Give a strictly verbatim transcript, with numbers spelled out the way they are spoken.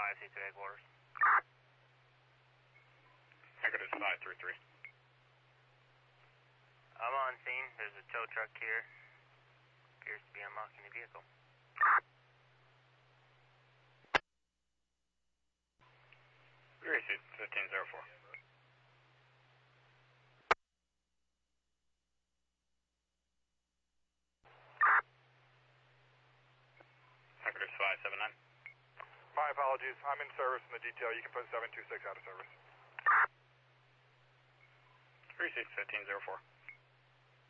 five, C two headquarters. Headquarters five three three. I'm on scene. There's a tow truck here. Appears to be unlocking the vehicle. Greasy, fifteen zero four. Headquarters five seven nine. My apologies. I'm in service in the detail. You can put seven two six out of service. Greasy, fifteen zero four.